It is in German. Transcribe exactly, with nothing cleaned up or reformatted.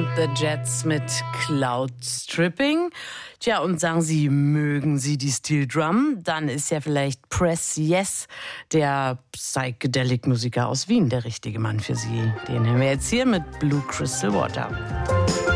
The Jets mit Cloud Stripping. Tja, und sagen Sie, mögen Sie die Steel Drum? Dann ist ja vielleicht Press Yes, der Psychedelic-Musiker aus Wien, der richtige Mann für Sie. Den hören wir jetzt hier mit Blue Crystal Water.